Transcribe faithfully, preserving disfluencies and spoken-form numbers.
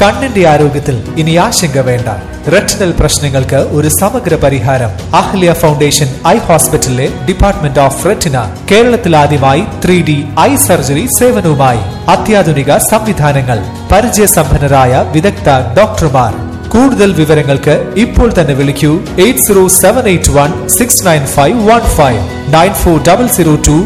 കണ്ണിന്റെ ആരോഗ്യത്തിൽ ഇനി ആശങ്ക വേണ്ട. റെറ്റിനൽ പ്രശ്നങ്ങൾക്ക് ഒരു സമഗ്ര പരിഹാരം. അഹ്ല്യ ഫൗണ്ടേഷൻ ഐ ഹോസ്പിറ്റലിലെ ഡിപ്പാർട്ട്മെന്റ് ഓഫ് റെറ്റിന കേരളത്തിൽ ആദ്യമായി ത്രീ ഡി ഐ സർജറി സേവനവുമായി. അത്യാധുനിക സംവിധാനങ്ങൾ, പരിചയസമ്പന്നരായ വിദഗ്ധ ഡോക്ടർമാർ. കൂടുതൽ വിവരങ്ങൾക്ക് ഇപ്പോൾ തന്നെ വിളിക്കൂ eight zero seven eight one six nine five one five nine four double zero to